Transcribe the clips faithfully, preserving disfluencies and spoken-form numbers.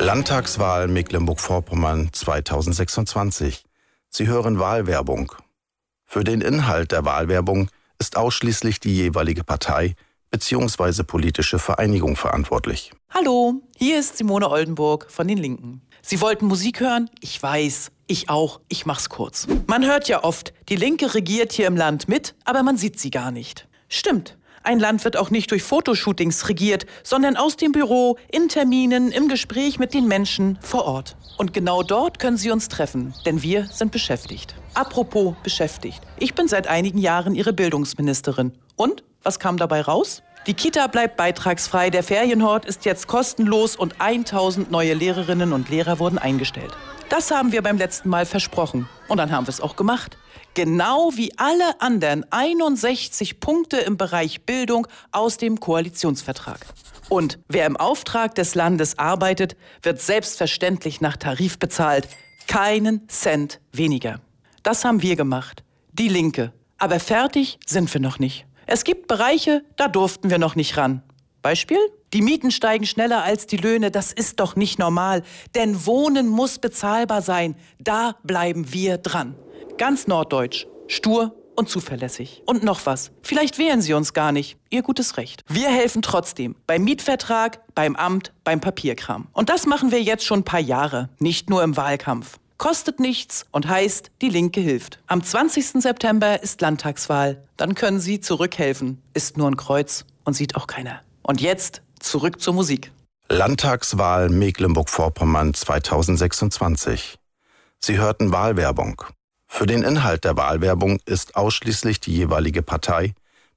Landtagswahl Mecklenburg-Vorpommern zweitausendsechsundzwanzig. Sie hören Wahlwerbung. Für den Inhalt der Wahlwerbung ist ausschließlich die jeweilige Partei bzw. politische Vereinigung verantwortlich. Hallo, hier ist Simone Oldenburg von den Linken. Sie wollten Musik hören? Ich weiß, ich auch. Ich mach's kurz. Man hört ja oft, die Linke regiert hier im Land mit, aber man sieht sie gar nicht. Stimmt. Ein Land wird auch nicht durch Fotoshootings regiert, sondern aus dem Büro, in Terminen, im Gespräch mit den Menschen vor Ort. Und genau dort können Sie uns treffen, denn wir sind beschäftigt. Apropos beschäftigt. Ich bin seit einigen Jahren Ihre Bildungsministerin. Und, was kam dabei raus? Die Kita bleibt beitragsfrei, der Ferienhort ist jetzt kostenlos und tausend neue Lehrerinnen und Lehrer wurden eingestellt. Das haben wir beim letzten Mal versprochen. Und dann haben wir es auch gemacht. Genau wie alle anderen einundsechzig Punkte im Bereich Bildung aus dem Koalitionsvertrag. Und wer im Auftrag des Landes arbeitet, wird selbstverständlich nach Tarif bezahlt. Keinen Cent weniger. Das haben wir gemacht. Die Linke. Aber fertig sind wir noch nicht. Es gibt Bereiche, da durften wir noch nicht ran. Beispiel? Die Mieten steigen schneller als die Löhne. Das ist doch nicht normal. Denn Wohnen muss bezahlbar sein. Da bleiben wir dran. Ganz norddeutsch, stur und zuverlässig. Und noch was, vielleicht wählen Sie uns gar nicht. Ihr gutes Recht. Wir helfen trotzdem. Beim Mietvertrag, beim Amt, beim Papierkram. Und das machen wir jetzt schon ein paar Jahre. Nicht nur im Wahlkampf. Kostet nichts und heißt, die Linke hilft. Am zwanzigsten September ist Landtagswahl. Dann können Sie zurückhelfen. Ist nur ein Kreuz und sieht auch keiner. Und jetzt zurück zur Musik. Landtagswahl Mecklenburg-Vorpommern zweitausendsechsundzwanzig. Sie hörten Wahlwerbung. Für den Inhalt der Wahlwerbung ist ausschließlich die jeweilige Partei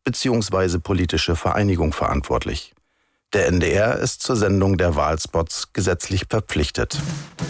bzw. politische Vereinigung verantwortlich. Der N D R ist zur Sendung der Wahlspots gesetzlich verpflichtet.